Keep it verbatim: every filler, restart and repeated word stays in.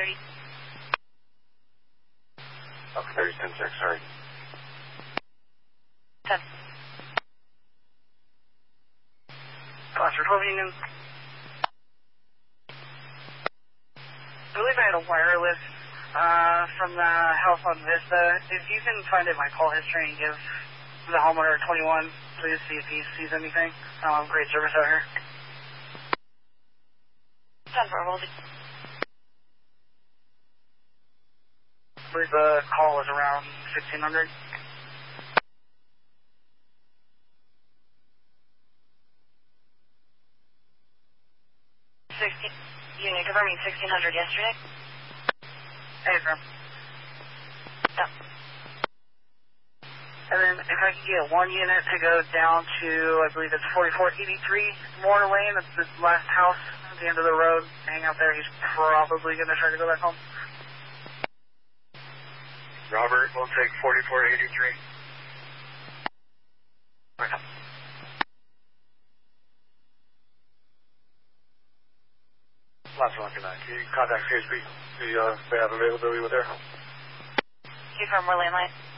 thirty. Oh, thirty, ten six, sorry. ten. Foster twelve Union. I believe I had a wireless uh, from the house on Vista. If you can find it in my call history and give the homeowner twenty-one, please see if he sees anything. Um, great service out here. ten four, hold it. I believe the call was around sixteen hundred. sixteen. Union confirming sixteen hundred yesterday. Hey, firm. Yeah. And then if I can get one unit to go down to, I believe it's forty-four eighty-three Moore Lane, that's the last house at the end of the road. Hang out there, he's probably going to try to go back home. Robert, we'll take forty-four eighty-three. Okay. Last one, good night. Can you contact C H P? See uh, if they have availability with there? Confirm, we're landline.